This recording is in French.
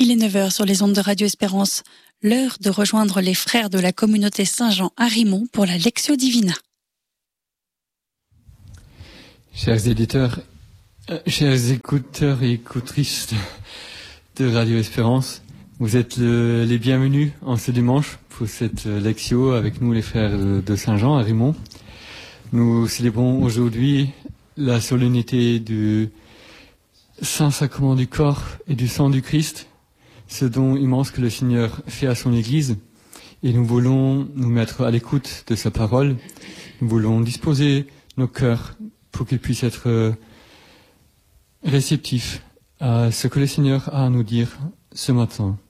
Il est 9h sur les ondes de Radio Espérance. L'heure de rejoindre les frères de la communauté Saint-Jean à Rimont pour la Lectio Divina. Chers écouteurs et écoutrices de Radio Espérance, vous êtes les bienvenus en ce dimanche pour cette Lectio avec nous les frères de Saint-Jean à Rimont. Nous célébrons aujourd'hui la solennité du Saint-Sacrement du corps et du sang du Christ, ce don immense que le Seigneur fait à son Église, et nous voulons nous mettre à l'écoute de sa parole. Nous voulons disposer nos cœurs pour qu'ils puissent être réceptifs à ce que le Seigneur a à nous dire ce matin.